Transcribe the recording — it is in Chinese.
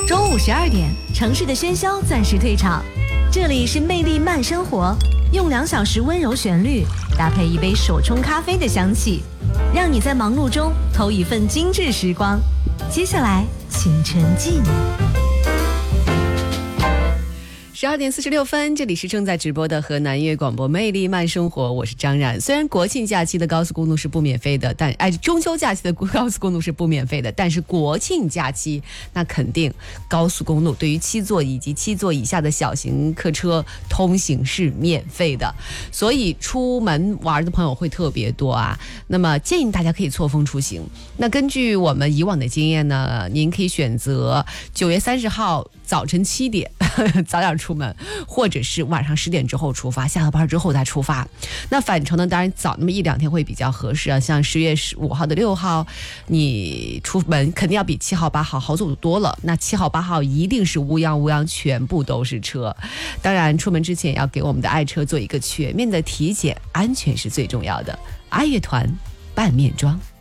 中午12点，城市的喧嚣暂时退场，这里是魅力慢生活，用2小时温柔旋律搭配一杯手冲咖啡的香气，让你在忙碌中偷一份精致时光。接下来请沉浸。12点46分，这里是正在直播的河南音乐广播魅力慢生活，我是张冉。虽然国庆假期的高速公路是不免费的，中秋假期的高速公路是不免费的，但是国庆假期那肯定高速公路对于7座以及7座以下的小型客车通行是免费的，所以出门玩的朋友会特别多啊。那么建议大家可以错峰出行。那根据我们以往的经验呢，您可以选择9月30号早晨7点早点出门，或者是晚上10点之后出发，下了班之后再出发。那返程呢，当然早那么1-2天会比较合适啊。像10月5号的6号，你出门肯定要比7号8号好走多了。那7号8号一定是乌泱全部都是车。当然出门之前也要给我们的爱车做一个全面的体检，安全是最重要的。爱乐团半面妆。